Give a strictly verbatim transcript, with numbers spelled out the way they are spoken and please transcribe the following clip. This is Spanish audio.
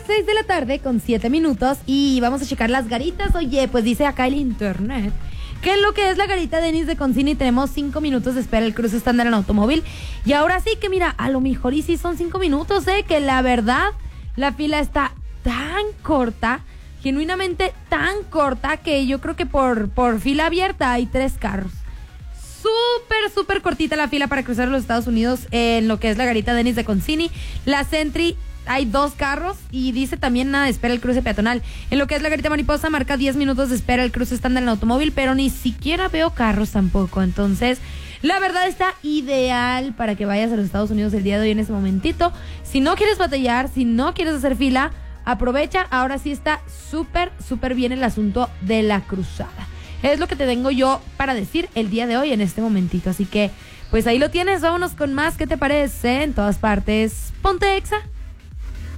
seis de la tarde con siete minutos y vamos a checar las garitas. Oye, pues dice acá el internet que en lo que es la garita Denis de Concini tenemos cinco minutos de espera el cruce estándar en automóvil. Y ahora sí que mira, a lo mejor y sí son cinco minutos, eh, que la verdad la fila está tan corta, genuinamente tan corta, que yo creo que por, por fila abierta hay tres carros. Súper, súper cortita la fila para cruzar los Estados Unidos en lo que es la garita Denis de Concini. La Sentry, hay dos carros y dice también nada de espera el cruce peatonal. En lo que es la garita Mariposa marca diez minutos de espera el cruce estándar en automóvil, pero ni siquiera veo carros tampoco. Entonces, la verdad está ideal para que vayas a los Estados Unidos el día de hoy en ese momentito. Si no quieres batallar, si no quieres hacer fila, aprovecha. Ahora sí está súper, súper bien el asunto de la cruzada. Es lo que te tengo yo para decir el día de hoy en este momentito. Así que, pues ahí lo tienes. Vámonos con más. ¿Qué te parece? En todas partes. Ponte Exa.